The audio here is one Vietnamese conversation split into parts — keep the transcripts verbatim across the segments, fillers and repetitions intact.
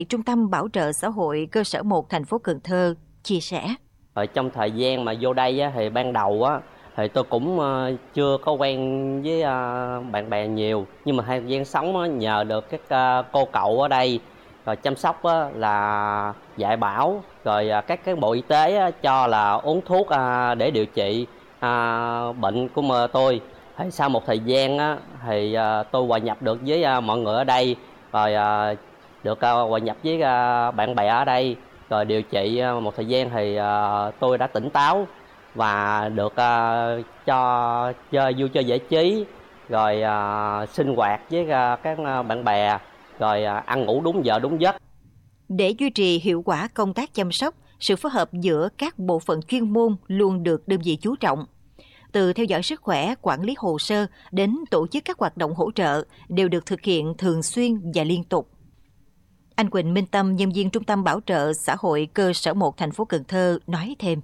Trung tâm Bảo trợ Xã hội cơ sở một thành phố Cần Thơ chia sẻ. Ở trong thời gian mà vô đây á, thì ban đầu á, thì tôi cũng uh, chưa có quen với uh, bạn bè nhiều, nhưng mà thời gian sống á, nhờ được các uh, cô cậu ở đây rồi chăm sóc á, là dạy bảo, rồi uh, các cán bộ y tế á, cho là uống thuốc uh, để điều trị uh, bệnh của mơ tôi. Thì sau một thời gian á, thì uh, tôi hòa nhập được với uh, mọi người ở đây, rồi uh, được uh, hòa nhập với uh, bạn bè ở đây. Rồi điều trị một thời gian thì uh, tôi đã tỉnh táo và được uh, cho chơi vui chơi giải trí, rồi uh, sinh hoạt với uh, các bạn bè, rồi uh, ăn ngủ đúng giờ đúng giấc. Để duy trì hiệu quả công tác chăm sóc, sự phối hợp giữa các bộ phận chuyên môn luôn được đơn vị chú trọng. Từ theo dõi sức khỏe, quản lý hồ sơ đến tổ chức các hoạt động hỗ trợ đều được thực hiện thường xuyên và liên tục. Anh Quỳnh Minh Tâm, nhân viên Trung tâm Bảo trợ Xã hội cơ sở một thành phố Cần Thơ nói thêm.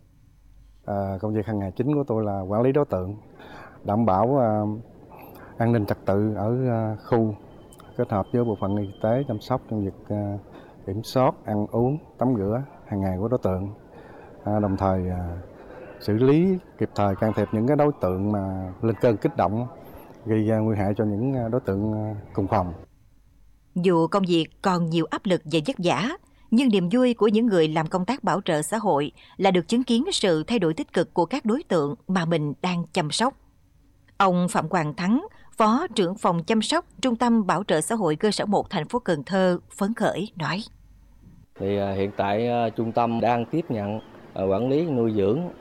À, công việc hàng ngày chính của tôi là quản lý đối tượng, đảm bảo à, an ninh trật tự ở à, khu, kết hợp với bộ phận y tế chăm sóc trong việc à, kiểm soát, ăn uống, tắm rửa hàng ngày của đối tượng, à, đồng thời à, xử lý kịp thời can thiệp những cái đối tượng mà lên cơn kích động gây ra nguy hại cho những đối tượng cùng phòng. Dù công việc còn nhiều áp lực và vất vả, nhưng niềm vui của những người làm công tác bảo trợ xã hội là được chứng kiến sự thay đổi tích cực của các đối tượng mà mình đang chăm sóc. Ông Phạm Hoàng Thắng, Phó trưởng phòng chăm sóc Trung tâm Bảo trợ Xã hội cơ sở một thành phố Cần Thơ phấn khởi nói. Thì uh, hiện tại uh, trung tâm đang tiếp nhận uh, quản lý nuôi dưỡng uh,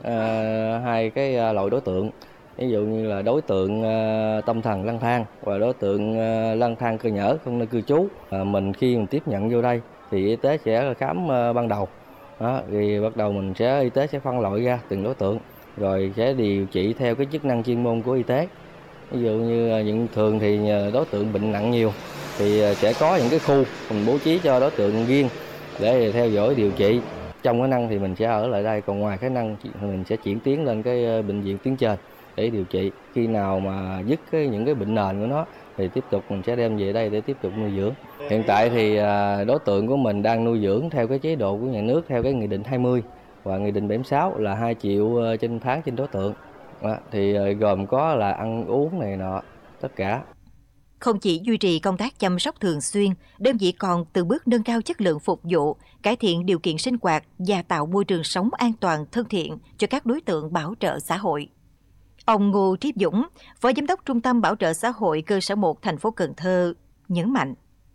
hai cái uh, loại đối tượng. Ví dụ như là đối tượng uh, tâm thần lang thang và đối tượng uh, lang thang cơ nhở không nơi cư trú. Uh, mình khi mình tiếp nhận vô đây thì y tế sẽ khám uh, ban đầu. Đó, thì bắt đầu mình sẽ y tế sẽ phân loại ra từng đối tượng, rồi sẽ điều trị theo cái chức năng chuyên môn của y tế. Ví dụ như những thường thì đối tượng bệnh nặng nhiều thì sẽ có những cái khu mình bố trí cho đối tượng riêng để theo dõi điều trị. Trong cái năng thì mình sẽ ở lại đây, còn ngoài cái năng thì mình sẽ chuyển tiến lên cái bệnh viện tuyến trên để điều trị. Khi nào mà dứt cái, những cái bệnh nền của nó thì tiếp tục mình sẽ đem về đây để tiếp tục nuôi dưỡng. Hiện tại thì đối tượng của mình đang nuôi dưỡng theo cái chế độ của nhà nước theo cái nghị định hai mươi và nghị định bảy mươi sáu là hai triệu trên tháng trên đối tượng. Đó, thì gồm có là ăn uống này nọ tất cả. Không chỉ duy trì công tác chăm sóc thường xuyên, đơn vị còn từng bước nâng cao chất lượng phục vụ, cải thiện điều kiện sinh hoạt và tạo môi trường sống an toàn thân thiện cho các đối tượng bảo trợ xã hội. Ông Ngô Triếp Dũng, Phó Giám đốc Trung tâm Bảo trợ Xã hội cơ sở một thành phố Cần Thơ nhấn mạnh.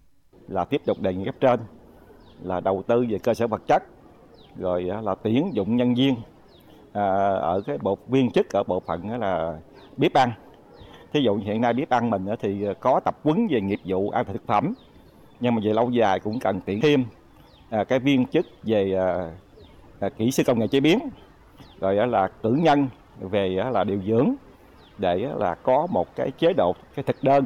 Là tiếp tục đề nghị cấp trên là đầu tư về cơ sở vật chất, rồi là tuyển dụng nhân viên à, ở cái bộ viên chức ở bộ phận là bếp ăn. Thí dụ hiện nay bếp ăn mình thì có tập huấn về nghiệp vụ an toàn thực phẩm, nhưng mà về lâu dài cũng cần tuyển thêm à, cái viên chức về à, à, kỹ sư công nghệ chế biến, rồi là cử nhân về là điều dưỡng để là có một cái chế độ, cái thực đơn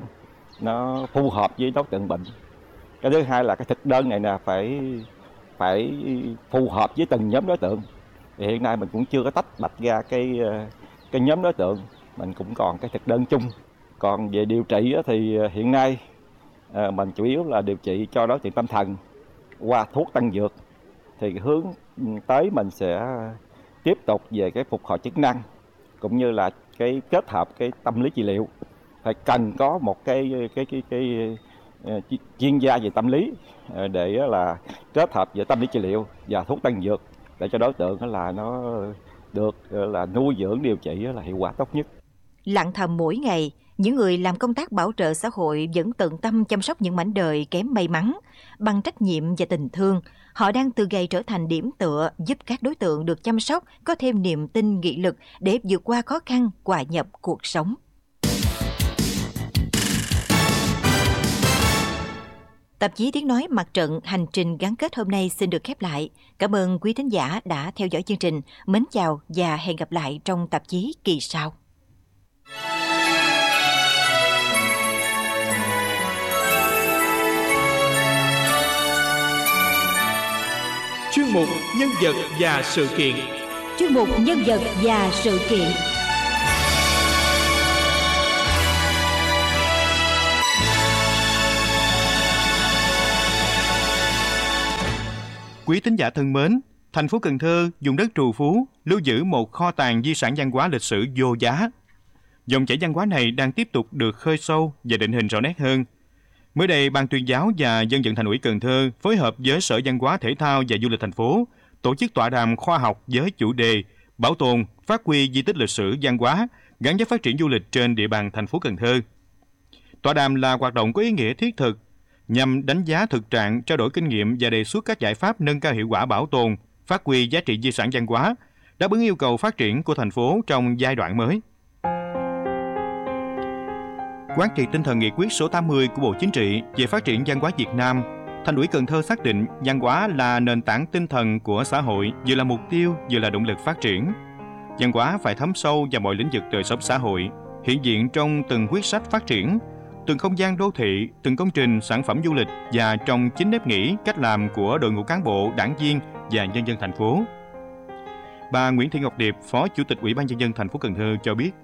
nó phù hợp với đối tượng bệnh. Cái thứ hai là cái thực đơn này là phải phải phù hợp với từng nhóm đối tượng. Thì hiện nay mình cũng chưa có tách bạch ra cái cái nhóm đối tượng, mình cũng còn cái thực đơn chung. Còn về điều trị thì hiện nay mình chủ yếu là điều trị cho đối tượng tâm thần qua thuốc tăng dược. Thì hướng tới mình sẽ tiếp tục về cái phục hồi chức năng cũng như là cái kết hợp cái tâm lý trị liệu. Phải cần có một cái cái cái cái, cái chuyên gia về tâm lý để là kết hợp về tâm lý trị liệu và thuốc tăng dược để cho đối tượng là nó được là nuôi dưỡng điều trị là hiệu quả tốt nhất. Lặng thầm mỗi ngày, những người làm công tác bảo trợ xã hội vẫn tận tâm chăm sóc những mảnh đời kém may mắn. Bằng trách nhiệm và tình thương, họ đang từ ngày trở thành điểm tựa giúp các đối tượng được chăm sóc có thêm niềm tin, nghị lực để vượt qua khó khăn, hòa nhập cuộc sống. Tạp chí Tiếng Nói Mặt Trận Hành trình gắn kết hôm nay xin được khép lại. Cảm ơn quý thính giả đã theo dõi chương trình. Mến chào và hẹn gặp lại trong tạp chí kỳ sau. Chuyên mục Nhân vật và sự kiện. Chuyên mục Nhân vật và sự kiện. Quý thính giả thân mến, thành phố Cần Thơ dùng đất trù phú lưu giữ một kho tàng di sản văn hóa lịch sử vô giá. Dòng chảy văn hóa này đang tiếp tục được khơi sâu và định hình rõ nét hơn. Mới đây, Ban tuyên giáo và Dân vận Thành ủy Cần Thơ phối hợp với Sở Văn hóa Thể thao và Du lịch thành phố tổ chức tọa đàm khoa học với chủ đề bảo tồn, phát huy di tích lịch sử văn hóa gắn với phát triển du lịch trên địa bàn thành phố Cần Thơ. Tọa đàm là hoạt động có ý nghĩa thiết thực nhằm đánh giá thực trạng, trao đổi kinh nghiệm và đề xuất các giải pháp nâng cao hiệu quả bảo tồn, phát huy giá trị di sản văn hóa, đáp ứng yêu cầu phát triển của thành phố trong giai đoạn mới. Quán triệt tinh thần nghị quyết số tám mươi của Bộ Chính trị về phát triển văn hóa Việt Nam, Thành ủy Cần Thơ xác định văn hóa là nền tảng tinh thần của xã hội, vừa là mục tiêu, vừa là động lực phát triển. Văn hóa phải thấm sâu vào mọi lĩnh vực đời sống xã hội, hiện diện trong từng quyết sách phát triển, từng không gian đô thị, từng công trình, sản phẩm du lịch và trong chính nếp nghĩ, cách làm của đội ngũ cán bộ, đảng viên và nhân dân thành phố. Bà Nguyễn Thị Ngọc Điệp, Phó Chủ tịch Ủy ban Nhân dân thành phố Cần Thơ cho biết.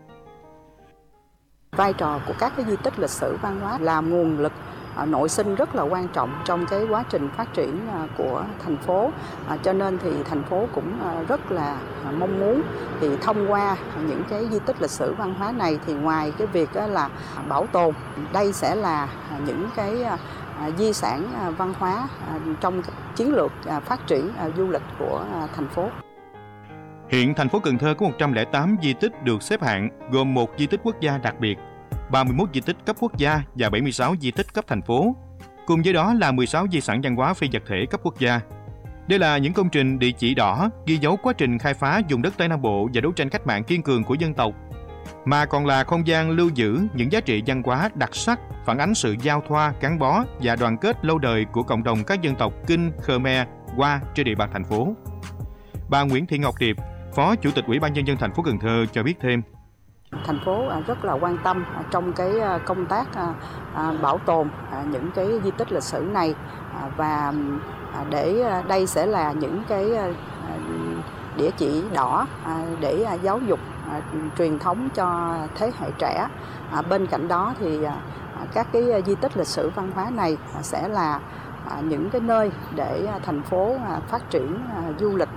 Vai trò của các cái di tích lịch sử văn hóa là nguồn lực nội sinh rất là quan trọng trong cái quá trình phát triển của thành phố, cho nên thì thành phố cũng rất là mong muốn thì thông qua những cái di tích lịch sử văn hóa này thì ngoài cái việc là bảo tồn, đây sẽ là những cái di sản văn hóa trong chiến lược phát triển du lịch của thành phố. Hiện thành phố Cần Thơ có một trăm lẻ tám di tích được xếp hạng, gồm một di tích quốc gia đặc biệt, ba mươi mốt di tích cấp quốc gia và bảy mươi sáu di tích cấp thành phố. Cùng với đó là mười sáu di sản văn hóa phi vật thể cấp quốc gia. Đây là những công trình địa chỉ đỏ ghi dấu quá trình khai phá vùng đất Tây Nam Bộ và đấu tranh cách mạng kiên cường của dân tộc, mà còn là không gian lưu giữ những giá trị văn hóa đặc sắc, phản ánh sự giao thoa, gắn bó và đoàn kết lâu đời của cộng đồng các dân tộc Kinh, Khmer, Hoa trên địa bàn thành phố. Bà Nguyễn Thị Ngọc Điệp, Phó Chủ tịch Ủy ban Nhân dân thành phố Cần Thơ cho biết thêm. Thành phố rất là quan tâm trong cái công tác bảo tồn những cái di tích lịch sử này, và để đây sẽ là những cái địa chỉ đỏ để giáo dục truyền thống cho thế hệ trẻ. Bên cạnh đó thì các cái di tích lịch sử văn hóa này sẽ là những cái nơi để thành phố phát triển du lịch.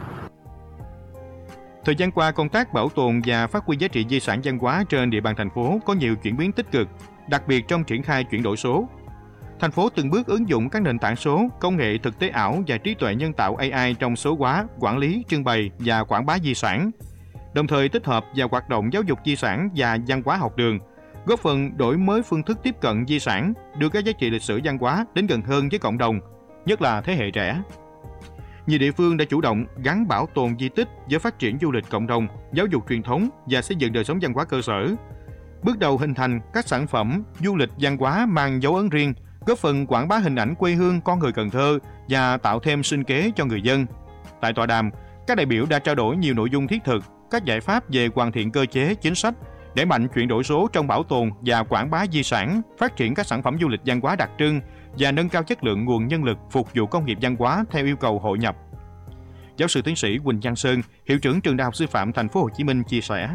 Thời gian qua, công tác bảo tồn và phát huy giá trị di sản văn hóa trên địa bàn thành phố có nhiều chuyển biến tích cực, đặc biệt trong triển khai chuyển đổi số. Thành phố từng bước ứng dụng các nền tảng số, công nghệ thực tế ảo và trí tuệ nhân tạo A I trong số hóa, quản lý, trưng bày và quảng bá di sản, đồng thời tích hợp vào hoạt động giáo dục di sản và văn hóa học đường, góp phần đổi mới phương thức tiếp cận di sản, đưa các giá trị lịch sử văn hóa đến gần hơn với cộng đồng, nhất là thế hệ trẻ. Nhiều địa phương đã chủ động gắn bảo tồn di tích với phát triển du lịch cộng đồng, giáo dục truyền thống và xây dựng đời sống văn hóa cơ sở. Bước đầu hình thành các sản phẩm du lịch văn hóa mang dấu ấn riêng, góp phần quảng bá hình ảnh quê hương con người Cần Thơ và tạo thêm sinh kế cho người dân. Tại tọa đàm, các đại biểu đã trao đổi nhiều nội dung thiết thực, các giải pháp về hoàn thiện cơ chế, chính sách, đẩy mạnh chuyển đổi số trong bảo tồn và quảng bá di sản, phát triển các sản phẩm du lịch văn hóa đặc trưng và nâng cao chất lượng nguồn nhân lực phục vụ công nghiệp văn hóa theo yêu cầu hội nhập. Giáo sư tiến sĩ Quỳnh Văn Sơn, hiệu trưởng trường Đại học Sư phạm Thành phố Hồ Chí Minh chia sẻ.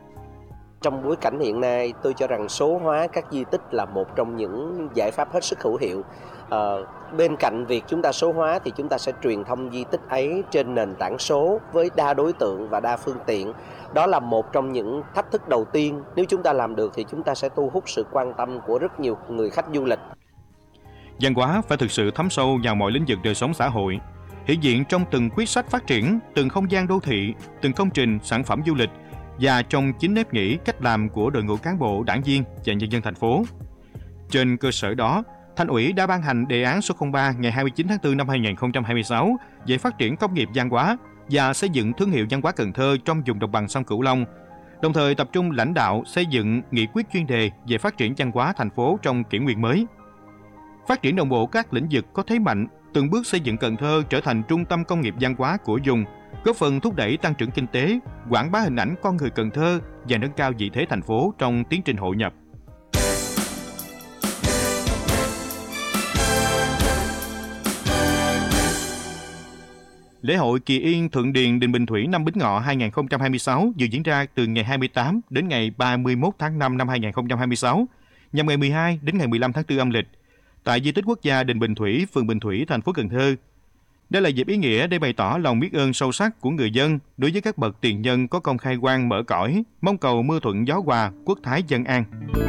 Trong bối cảnh hiện nay, tôi cho rằng số hóa các di tích là một trong những giải pháp hết sức hữu hiệu. À, bên cạnh việc chúng ta số hóa thì chúng ta sẽ truyền thông di tích ấy trên nền tảng số với đa đối tượng và đa phương tiện. Đó là một trong những thách thức đầu tiên. Nếu chúng ta làm được thì chúng ta sẽ thu hút sự quan tâm của rất nhiều người khách du lịch. Văn hóa phải thực sự thấm sâu vào mọi lĩnh vực đời sống xã hội, hiện diện trong từng quyết sách phát triển, từng không gian đô thị, từng công trình, sản phẩm du lịch và trong chính nếp nghĩ, cách làm của đội ngũ cán bộ, đảng viên và nhân dân thành phố. Trên cơ sở đó, Thành ủy đã ban hành đề án số không ba ngày hai mươi chín tháng tư năm hai nghìn không trăm hai mươi sáu về phát triển công nghiệp văn hóa và xây dựng thương hiệu văn hóa Cần Thơ trong vùng đồng bằng sông Cửu Long, đồng thời tập trung lãnh đạo xây dựng nghị quyết chuyên đề về phát triển văn hóa thành phố trong kỷ nguyên mới. Phát triển đồng bộ các lĩnh vực có thế mạnh, từng bước xây dựng Cần Thơ trở thành trung tâm công nghiệp văn hóa của vùng, góp phần thúc đẩy tăng trưởng kinh tế, quảng bá hình ảnh con người Cần Thơ và nâng cao vị thế thành phố trong tiến trình hội nhập. Lễ hội Kỳ Yên Thượng Điền Đình Bình Thủy năm Bính Ngọ hai nghìn không trăm hai mươi sáu dự diễn ra từ ngày hai mươi tám đến ngày ba mươi mốt tháng năm năm hai nghìn không trăm hai mươi sáu, nhằm ngày mười hai đến ngày mười lăm tháng tư âm lịch, tại Di tích Quốc gia Đình Bình Thủy, phường Bình Thủy, thành phố Cần Thơ. Đây là dịp ý nghĩa để bày tỏ lòng biết ơn sâu sắc của người dân đối với các bậc tiền nhân có công khai quang mở cõi, mong cầu mưa thuận gió hòa, quốc thái dân an.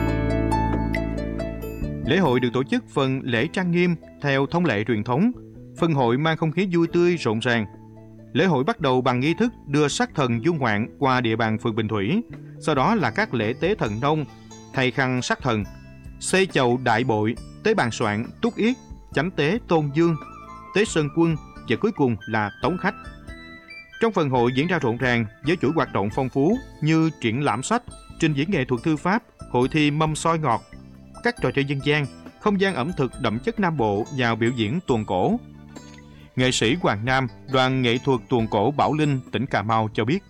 Lễ hội được tổ chức phần lễ trang nghiêm theo thông lệ truyền thống, phần hội mang không khí vui tươi rộn ràng. Lễ hội bắt đầu bằng nghi thức đưa sắc thần du ngoạn qua địa bàn phường Bình Thủy, sau đó là các lễ tế thần nông, thầy khăn sắc thần, xây chầu đại bội, tế bàn soạn, túc yết, chánh tế tôn dương, tế sơn quân và cuối cùng là tống khách. Trong phần hội diễn ra rộn ràng với chuỗi hoạt động phong phú như triển lãm sách, trình diễn nghệ thuật thư pháp, hội thi mâm xôi ngọt, các trò chơi dân gian, không gian ẩm thực đậm chất Nam Bộ và biểu diễn tuồng cổ. Nghệ sĩ Hoàng Nam, đoàn nghệ thuật tuồng cổ Bảo Linh, tỉnh Cà Mau cho biết.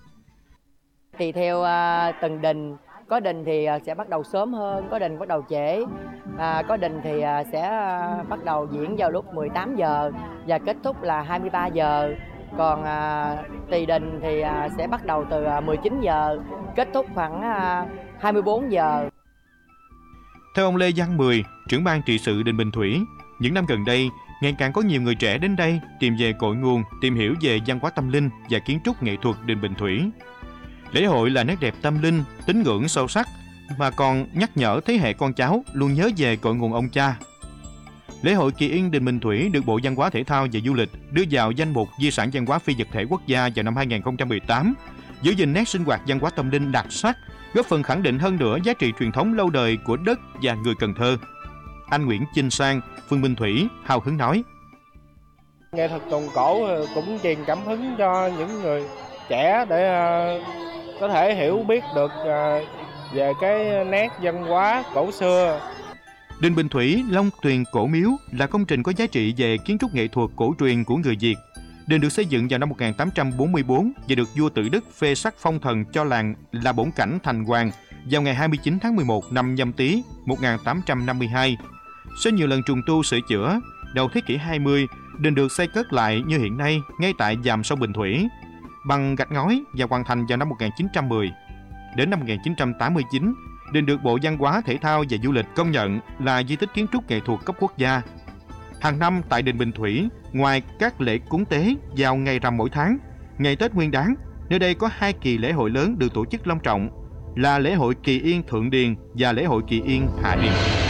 Tùy theo uh, từng đình, có đình thì uh, sẽ bắt đầu sớm hơn, có đình bắt đầu trễ. À, có đình thì uh, sẽ uh, bắt đầu diễn vào lúc mười tám giờ và kết thúc là hai mươi ba giờ. Còn uh, tùy đình thì uh, sẽ bắt đầu từ uh, mười chín giờ, kết thúc khoảng uh, hai mươi bốn giờ. Theo ông Lê Văn Mười, trưởng ban trị sự đình Bình Thủy, những năm gần đây, ngày càng có nhiều người trẻ đến đây tìm về cội nguồn, tìm hiểu về văn hóa tâm linh và kiến trúc nghệ thuật đình Bình Thủy. Lễ hội là nét đẹp tâm linh, tín ngưỡng sâu sắc, mà còn nhắc nhở thế hệ con cháu luôn nhớ về cội nguồn ông cha. Lễ hội Kỳ Yên đình Bình Thủy được Bộ Văn hóa Thể thao và Du lịch đưa vào danh mục di sản văn hóa phi vật thể quốc gia vào năm hai nghìn không trăm mười tám, giữ gìn nét sinh hoạt văn hóa tâm linh đặc sắc, góp phần khẳng định hơn nữa giá trị truyền thống lâu đời của đất và người Cần Thơ. Anh Nguyễn Chinh Sang, phường Bình Thủy, hào hứng nói. Nghệ thuật tuồng cổ cũng truyền cảm hứng cho những người trẻ để có thể hiểu biết được về cái nét văn hóa cổ xưa. Đình Bình Thủy Long Tuyền Cổ Miếu là công trình có giá trị về kiến trúc nghệ thuật cổ truyền của người Việt. Đình được xây dựng vào năm một nghìn tám trăm bốn mươi tư và được vua Tự Đức phê sắc phong thần cho làng là bổn cảnh thành hoàng vào ngày hai mươi chín tháng mười một năm Nhâm Tý một nghìn tám trăm năm mươi hai. Sau nhiều lần trùng tu sửa chữa, đầu thế kỷ hai mươi, đình được xây cất lại như hiện nay ngay tại dàm sông Bình Thủy bằng gạch ngói và hoàn thành vào năm một nghìn chín trăm mười. Đến năm một nghìn chín trăm tám mươi chín, đình được Bộ Văn hóa Thể thao và Du lịch công nhận là di tích kiến trúc nghệ thuật cấp quốc gia. Hàng năm tại đình Bình Thủy, ngoài các lễ cúng tế vào ngày rằm mỗi tháng, ngày Tết Nguyên Đán, nơi đây có hai kỳ lễ hội lớn được tổ chức long trọng là lễ hội Kỳ Yên Thượng Điền và lễ hội Kỳ Yên Hạ Điền.